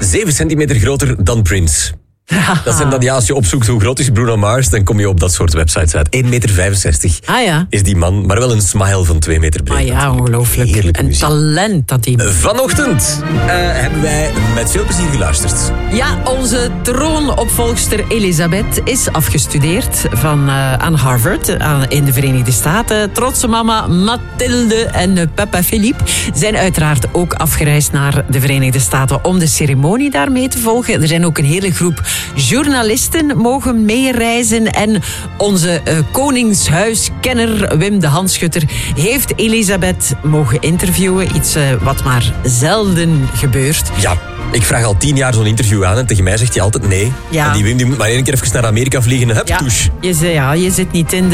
7 centimeter groter dan Prince. Dat zijn dan, als je opzoekt hoe groot is Bruno Mars, dan kom je op dat soort websites uit. 1,65 meter is die man, maar wel een smile van 2 meter breed. Ah ja, ongelooflijk. Heerlijke een muziek. talent dat hij... Vanochtend hebben wij met veel plezier geluisterd. Ja, onze troonopvolgster Elisabeth is afgestudeerd aan Harvard in de Verenigde Staten. Trotse mama Mathilde en papa Philippe zijn uiteraard ook afgereisd naar de Verenigde Staten om de ceremonie daar mee te volgen. Er zijn ook een hele groep journalisten mogen meereizen en onze koningshuiskenner Wim de Hanschutter heeft Elisabeth mogen interviewen. Iets wat maar zelden gebeurt. Ja. Ik vraag al 10 jaar zo'n interview aan en tegen mij zegt hij altijd nee. Ja. En die Wim die moet maar 1 keer even naar Amerika vliegen. Hup, touche. Je zit niet in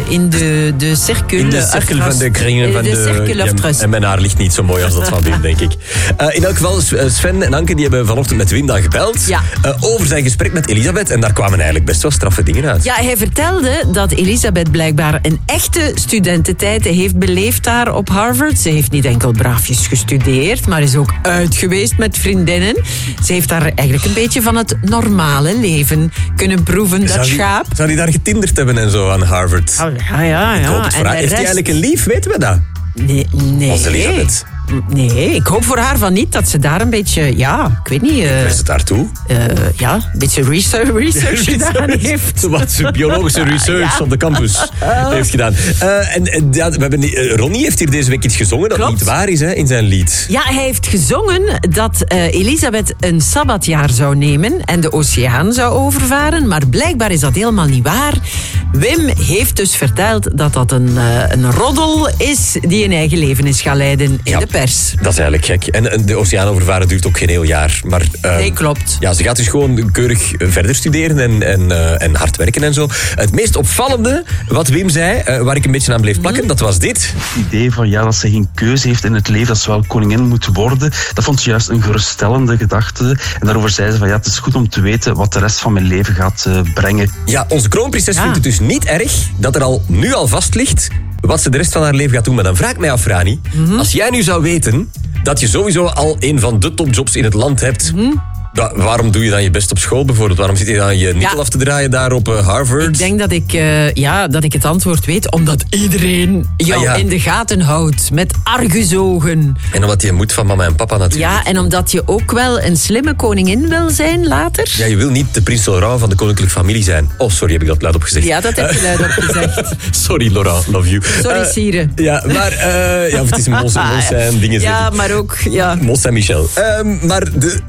de cirkel. In de cirkel van de kringen van de... En mijn haar ligt niet zo mooi als dat van Wim, denk ik. In elk geval, Sven en Anke die hebben vanochtend met Wim dan gebeld. Ja. Over zijn gesprek met Elisabeth. En daar kwamen eigenlijk best wel straffe dingen uit. Ja, hij vertelde dat Elisabeth blijkbaar een echte studententijd heeft beleefd daar op Harvard. Ze heeft niet enkel braafjes gestudeerd, maar is ook uit geweest met vriendinnen. Ze heeft daar eigenlijk een beetje van het normale leven kunnen proeven, dat schaap. Zou die daar getinderd hebben en zo aan Harvard? Ja. Ik hoop het voor haar. Heeft hij eigenlijk een lief, weten we dat? Nee. Als Elisabeth. Nee, ik hoop voor haar van niet dat ze daar een beetje, ik weet niet... Is het daartoe? een beetje research gedaan heeft. Wat biologische research op de campus heeft gedaan. We hebben, Ronnie heeft hier deze week iets gezongen dat niet waar is in zijn lied. Ja, hij heeft gezongen dat Elisabeth een sabbatjaar zou nemen en de oceaan zou overvaren, maar blijkbaar is dat helemaal niet waar. Wim heeft dus verteld dat dat een roddel is die een eigen leven is gaan leiden in de pers. Dat is eigenlijk gek. En de oceaan overvaren duurt ook geen heel jaar. Maar, nee, klopt. Ja, ze gaat dus gewoon keurig verder studeren en hard werken en zo. Het meest opvallende wat Wim zei, waar ik een beetje aan bleef plakken, dat was dit. Het idee van dat ze geen keuze heeft in het leven, dat ze wel koningin moet worden, dat vond ze juist een geruststellende gedachte. En daarover zei ze van het is goed om te weten wat de rest van mijn leven gaat brengen. Ja, onze kroonprinses vindt het dus niet erg dat er nu al vast ligt wat ze de rest van haar leven gaat doen. Maar dan vraag ik mij af, Rani, als jij nu zou weten dat je sowieso al een van de topjobs in het land hebt, waarom doe je dan je best op school bijvoorbeeld? Waarom zit je dan je nikkel af te draaien daar op Harvard? Ik denk dat ik het antwoord weet, omdat iedereen jou in de gaten houdt met argusogen. En omdat je moet van mama en papa natuurlijk. Ja, en omdat je ook wel een slimme koningin wil zijn later. Ja, je wil niet de prins Laurent van de koninklijke familie zijn. Oh, sorry, heb ik dat luid opgezegd? Ja, dat heb je luid opgezegd. Sorry, Laurent, love you. Sorry, Sire. Ja, maar of het is Mos en dingen zeggen. Ja, maar ook, Mos en Michel. Maar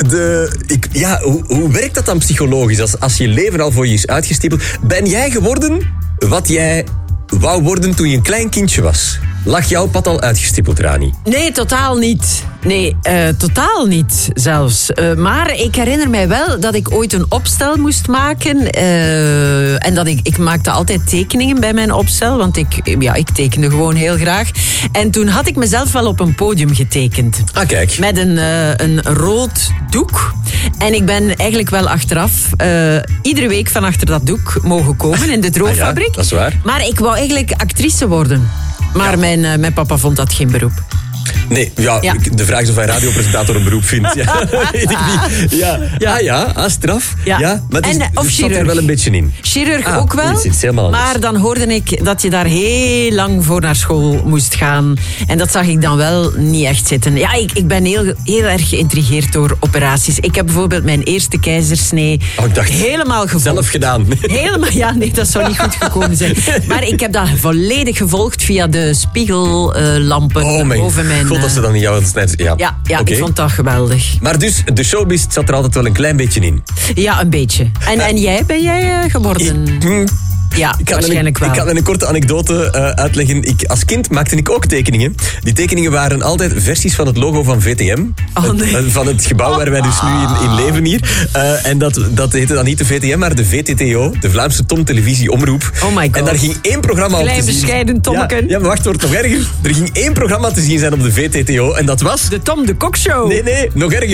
hoe werkt dat dan psychologisch? Als je leven al voor je is uitgestippeld. Ben jij geworden wat jij wou worden toen je een klein kindje was? Lag jouw pad al uitgestippeld, Rani? Nee, totaal niet. Nee, totaal niet zelfs. Maar ik herinner mij wel dat ik ooit een opstel moest maken. En dat ik maakte altijd tekeningen bij mijn opstel. Want ik tekende gewoon heel graag. En toen had ik mezelf wel op een podium getekend. Ah, kijk. Met een rood doek. En ik ben eigenlijk wel achteraf iedere week van achter dat doek mogen komen in de droogfabriek. Ja, dat is waar. Maar ik wou eigenlijk actrice worden. Maar mijn papa vond dat geen beroep. Nee, de vraag is of hij radiopresentator een beroep vindt. Ja, weet ik niet. Straf. Ja, maar of zat er wel een beetje in. Chirurg ook wel, maar dan hoorde ik dat je daar heel lang voor naar school moest gaan. En dat zag ik dan wel niet echt zitten. Ja, ik ben heel erg geïntrigeerd door operaties. Ik heb bijvoorbeeld mijn eerste keizersnee helemaal gevolgd. Zelf gedaan. Helemaal, dat zou niet goed gekomen zijn. Maar ik heb dat volledig gevolgd via de spiegellampen boven mijn... God, dat ze dan niet jou aan het snijden. Ja, ik vond dat geweldig. Maar dus, de showbiz zat er altijd wel een klein beetje in. Ja, een beetje. En ben jij geworden? Ja, waarschijnlijk wel. Ik kan een korte anekdote uitleggen. Als kind maakte ik ook tekeningen. Die tekeningen waren altijd versies van het logo van VTM. Van het gebouw waar wij dus nu in leven hier. En dat heette dan niet de VTM, maar de VTTO. De Vlaamse Tom Televisie Omroep. Oh my god. En daar ging 1 programma op te zien. Klein bescheiden Tommeken. Ja, maar wacht, wordt nog erger. Er ging 1 programma te zien zijn op de VTTO. En dat was... De Tom de Kok Show. Nee, nog erger.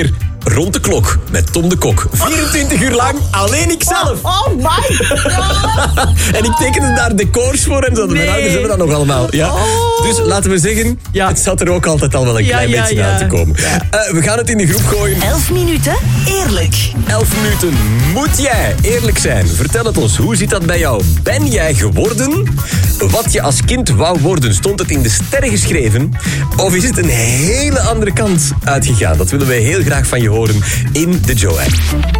rond de klok met Tom de Kok. 24 uur lang, alleen ikzelf. Oh my god. En ik tekende daar decors voor en zo. Mijn ouders hebben dat nog allemaal. Ja. Dus laten we zeggen, het zat er ook altijd al wel een klein beetje aan te komen. Ja. We gaan het in de groep gooien. 11 minuten, eerlijk. 11 minuten moet jij eerlijk zijn. Vertel het ons, hoe zit dat bij jou? Ben jij geworden wat je als kind wou worden? Stond het in de sterren geschreven? Of is het een hele andere kant uitgegaan? Dat willen wij heel graag van je horen in de Joe-app.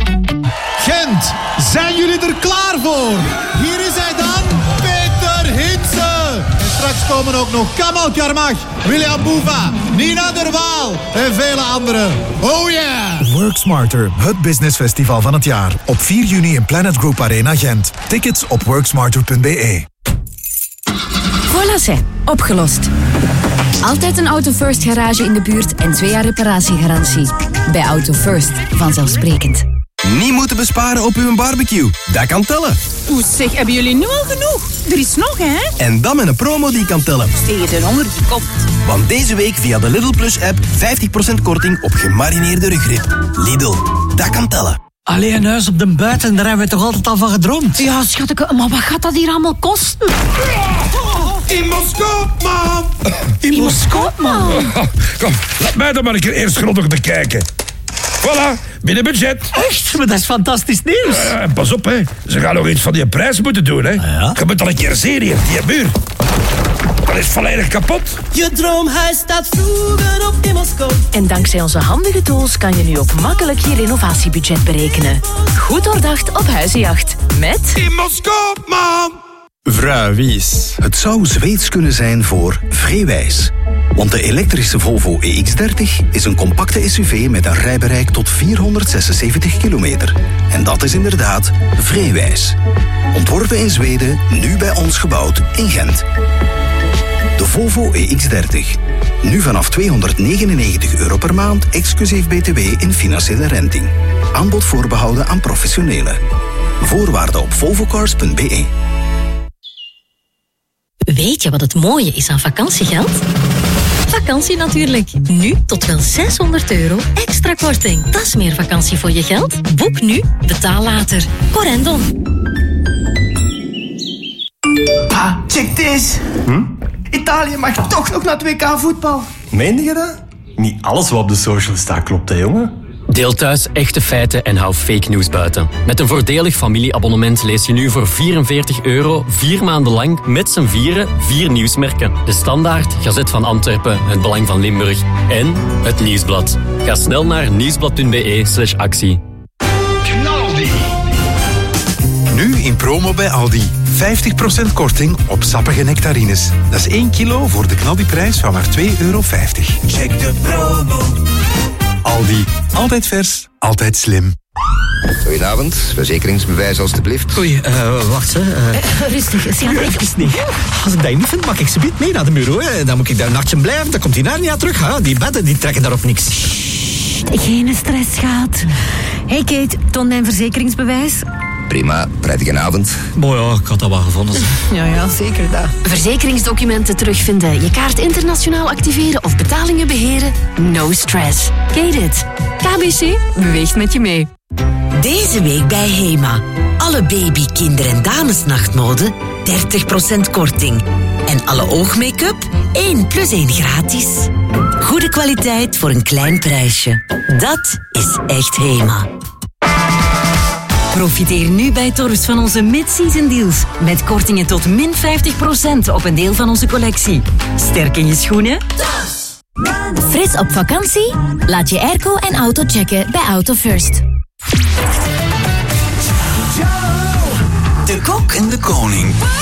Gent, zijn jullie er klaar voor? Hier is hij dan, Peter Hitze. En straks komen ook nog Kamal Karmach, William Boeva, Nina Der Waal en vele anderen. Oh yeah! Work Smarter, het businessfestival van het jaar. Op 4 juni in Planet Group Arena Gent. Tickets op worksmarter.be. Voilà, zeg. Opgelost. Altijd een Auto First garage in de buurt en 2 jaar reparatiegarantie. Bij Auto First, vanzelfsprekend. Niet moeten besparen op uw barbecue. Dat kan tellen. Oeh, zeg, hebben jullie nu al genoeg? Er is nog, hè? En dan met een promo die kan tellen. Tegen de honger die komt. Want deze week via de Lidl Plus app 50% korting op gemarineerde rugrib. Lidl, dat kan tellen. Allee, een huis op de buiten, daar hebben we toch altijd al van gedroomd? Ja, schatje, maar wat gaat dat hier allemaal kosten? Imoscoop, man! Imoscoop, man! Kom, laat mij dan maar een keer eerst grondig bekijken. Voilà, binnen budget. Echt? Maar dat is fantastisch nieuws. En pas op, hè. Ze gaan nog iets van die prijs moeten doen, hè. Ja? Je moet al een keer zien hier, die muur. Dat is volledig kapot. Je droomhuis staat vroeger op Immoscoop. En dankzij onze handige tools kan je nu ook makkelijk je renovatiebudget berekenen. Goed doordacht op huizenjacht. Met Imoscoop, man! Vrijwijs. Het zou Zweeds kunnen zijn voor Vreewijs. Want de elektrische Volvo EX30 is een compacte SUV met een rijbereik tot 476 kilometer. En dat is inderdaad Vreewijs. Ontworpen in Zweden, nu bij ons gebouwd in Gent. De Volvo EX30. Nu vanaf €299 per maand, exclusief BTW in financiële renting. Aanbod voorbehouden aan professionelen. Voorwaarden op volvocars.be. Weet je wat het mooie is aan vakantiegeld? Vakantie natuurlijk. Nu tot wel €600 extra korting. Dat is meer vakantie voor je geld. Boek nu, betaal later. Corendon. Pa, check this. Italië mag toch nog naar het WK voetbal. Meende je dat? Niet alles wat op de social staat klopt, hè, jongen? Deel thuis echte feiten en hou fake news buiten. Met een voordelig familieabonnement lees je nu voor €44 4 maanden lang met z'n vieren 4 nieuwsmerken. De Standaard, Gazet van Antwerpen, Het Belang van Limburg en Het Nieuwsblad. Ga snel naar nieuwsblad.be/actie. Knaldi. Nu in promo bij Aldi. 50% korting op sappige nectarines. Dat is 1 kilo voor de knaldiprijs van maar €2,50. Check de promo. Aldi. Altijd vers, altijd slim. Goedenavond, verzekeringsbewijs alstublieft. Oei, wacht hè. Rustig, schat. Even niet. Als ik dat niet vind, mag ik ze mee naar de bureau. Hè. Dan moet ik daar een nachtje blijven, dan komt die naar niet aan terug. Hè. Die bedden die trekken daarop niks. Geen stress, schat. Hey Kate, toon mijn verzekeringsbewijs. Prima, prettige avond. Mooi ja, ik had dat wel gevonden. Ja, zeker dat. Verzekeringsdocumenten terugvinden, je kaart internationaal activeren of betalingen beheren? No stress. Kate it. KBC beweegt met je mee. Deze week bij HEMA. Alle baby, kinder- en damesnachtmode 30% korting. En alle oogmake-up 1+1 gratis. Goede kwaliteit voor een klein prijsje. Dat is echt HEMA. Profiteer nu bij Torfs van onze mid-season deals. Met kortingen tot min 50% op een deel van onze collectie. Sterk in je schoenen? Fris op vakantie? Laat je airco en auto checken bij Auto First. De Kok en de Koning.